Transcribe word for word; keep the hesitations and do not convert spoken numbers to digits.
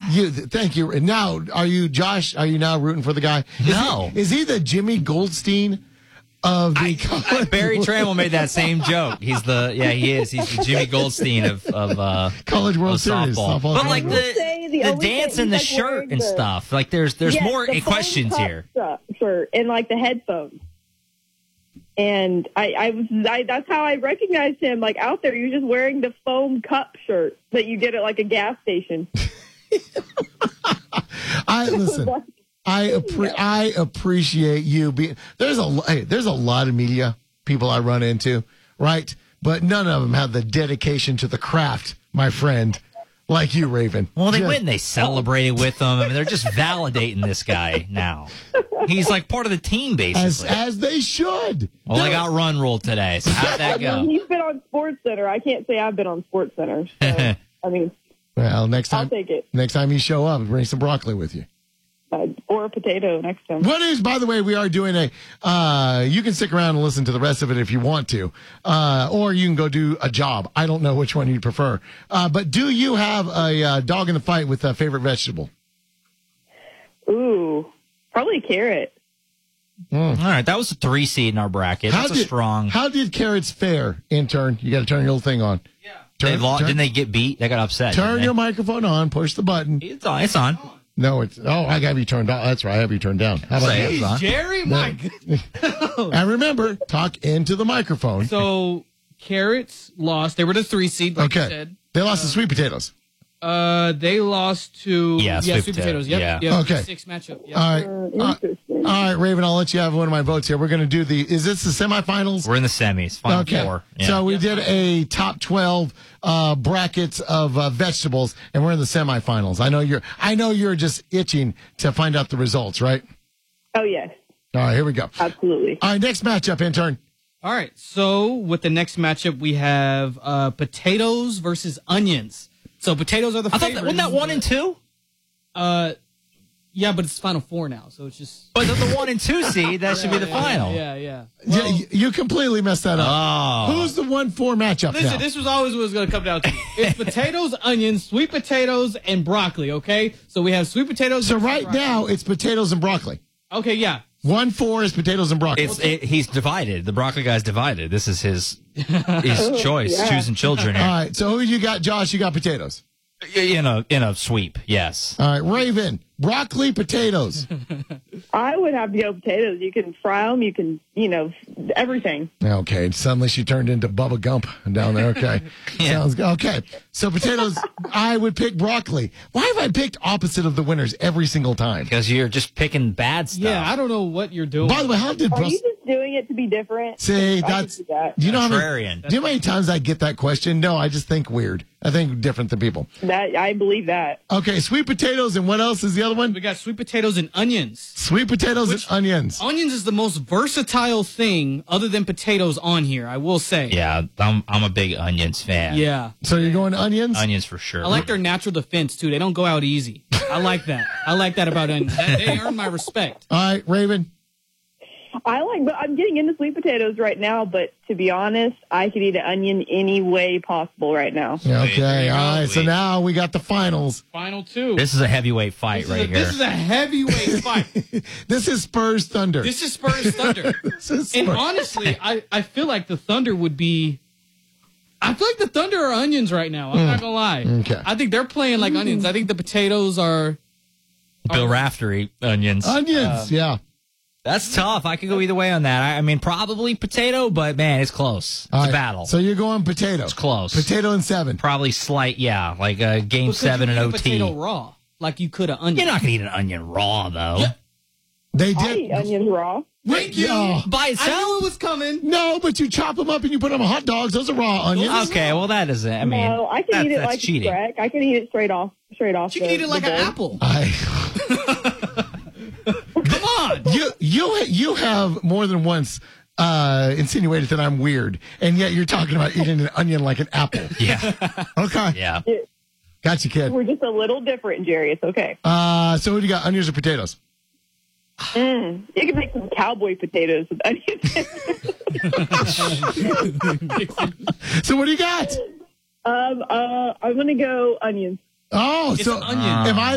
You, thank you. And now, are you, Josh, are you now rooting for the guy? Is No. He, is he the Jimmy Goldstein of the I, college Barry world- Trammell made that same joke. He's the yeah, he is. He's the Jimmy Goldstein of of uh, College World of Series. softball. Softball But College like World. the say the the only dance thing and the he's, like, shirt wearing and the- stuff. Like there's there's Yes, more the questions foam here. cup shirt and like the headphones. And I, I was, I, that's how I recognized him. Like out there, he was just wearing the foam cup shirt that you get at like a gas station. I listen. I appre- I appreciate you being there's a hey, there's a lot of media people I run into, right? But none of them have the dedication to the craft, my friend, like you, Raven. Well, they Just- went and they celebrated with him. I mean, they're just validating this guy now. He's like part of the team, as basically. as they should. Well, I got run rule today. So how'd that I mean, go? he's been on Sports Center. I can't say I've been on Sports Center. So, I mean, Well, next I'll time, take it. next time you show up, bring some broccoli with you. Uh, or a potato next time. What is, by the way, we are doing a, uh, you can stick around and listen to the rest of it if you want to, uh, or you can go do a job. I don't know which one you prefer. Uh, but do you have a uh, dog in the fight with a favorite vegetable? Ooh, probably carrot. All right, that was a three seed in our bracket. That's a did, strong. How did carrots fare, intern? You got to turn your little thing on. Yeah. They Turn, lost, turn, didn't they get beat? They got upset. turn didn't your they? microphone on, push the button. It's on. It's on. No, it's, oh, I got to be turned on. That's right. I have you turned down. How about Say that? it's on. Jerry, my goodness. And remember, talk into the microphone. So Carrots lost. They were the three seed, like you Okay. said. They lost the sweet potatoes. Uh, they lost to Yeah, yeah, sweet sweet potato. potatoes. Yep, Yeah. yep, Okay. six matchup. Yep. All right. Uh, Uh, interesting. all right, Raven, I'll let you have one of my votes here. We're going to do the, is this the semifinals? We're in the semis. Final Okay. four. Yeah. So we did a top twelve uh, brackets of uh, vegetables, and we're in the semifinals. I know you're, I know you're just itching to find out the results, right? Oh, yes, All right, here we go. absolutely. All right, next matchup, intern. All right. So with the next matchup, we have uh, potatoes versus onions. So potatoes are the I thought that, favorites. wasn't that one and two? Uh, yeah, but it's final four now, so it's just. But the, the one and two seed, that should be the Yeah, final. Yeah, yeah. Yeah, Well, you, you completely messed that up. Oh. Who's the one four matchup listen, now? this was always what it was going to come down to. It's potatoes, onions, sweet potatoes, and broccoli. Okay, so we have sweet potatoes. So versus right broccoli. now it's potatoes and broccoli. Okay, yeah. One four is potatoes and broccoli. It's it, he's divided. The broccoli guy's divided. This is his his choice. Yeah. Choosing children All here. right. So who you got, Josh? You got potatoes. In a in a sweep. Yes. All right, Raven, broccoli, potatoes. I would have to go potatoes. You can fry them. You can, you know, everything. Okay, suddenly she turned into Bubba Gump down there. Okay, Yeah. sounds good. Okay, so potatoes, I would pick broccoli. Why have I picked opposite of the winners every single time? Because you're just picking bad stuff. Yeah, I don't know what you're doing. By the way, how did Are Brussels? you just doing it to be different? See, I can that's do that. do you know how many, Contrarian. do you know how many times I get that question? No, I just think weird. I think different than people. That I believe that. Okay, sweet potatoes, and what else is the other one? we got sweet potatoes and onions. Sweet potatoes and onions. Onions is the most versatile thing other than potatoes on here, I will say. Yeah, I'm I'm a big onions fan. Yeah. So you're going onions? Onions for sure. I like their natural defense, too. They don't go out easy. I like that. I like that about onions. That- They earn my respect. All right, Raven. I like, but I'm getting into sweet potatoes right now. But to be honest, I could eat an onion any way possible right now. Yeah, okay, there you all go. right. So now we got the finals. Final two. This is a heavyweight fight This is right a, here. This is a heavyweight fight. This is Spurs Thunder. This is Spurs Thunder. This is And Spurs. honestly, I, I feel like the Thunder would be. I feel like the Thunder are onions right now. I'm not gonna lie. Okay. I think they're playing like onions. I think the potatoes are. Bill Raftery onions. Onions, yeah. That's tough. I could go either way on that. I, I mean, probably potato, but man, it's close. It's All a right, battle. So you're going potato. It's close. Potato and seven. Probably slight, yeah, like uh, game But could seven you and eat a O potato T. raw, like you could an onion. You're not gonna eat an onion raw though. They I eat did. onions raw. Thank you. Oh. By I itself. knew it was coming. No, but you chop them up and you put them on hot dogs. Those are raw onions. Okay, well that isn't. I mean, no, I can that- eat it that's like cheating. a crack. I can eat it straight off. Straight off. You the, can eat it like the an bowl. apple. I, Come on. you you you have more than once uh, insinuated that I'm weird, and yet you're talking about eating an onion like an apple. Yeah, Okay, yeah. got you, kid. We're just a little different, Jerry. It's okay. Uh, so what do you got? Onions or potatoes? Mm. You can make some cowboy potatoes with onions. So what do you got? um, uh, I'm gonna go onions. Oh, It's so an onion. am I